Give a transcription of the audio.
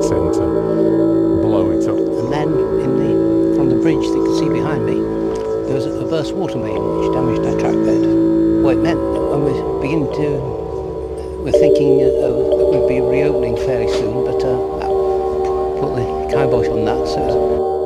dead centre, blow it up. And then from the bridge that you can see behind me, there was a burst water main which damaged our track bed. What it meant, and we're thinking that we'd be reopening fairly soon, but that put the kibosh on that. So